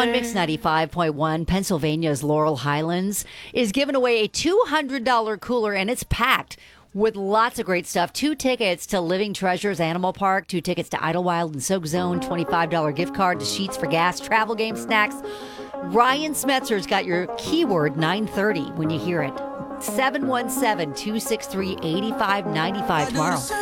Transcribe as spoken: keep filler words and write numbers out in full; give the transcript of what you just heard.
On Mix ninety-five point one, Pennsylvania's Laurel Highlands is giving away a two hundred dollars cooler, and it's packed with lots of great stuff. Two tickets to Living Treasures Animal Park, two tickets to Idlewild and Soak Zone, twenty-five dollars gift card to Sheets for Gas, travel game snacks. Ryan Smetzer's got your keyword nine thirty when you hear it. seven one seven, two six three, eight five nine five tomorrow.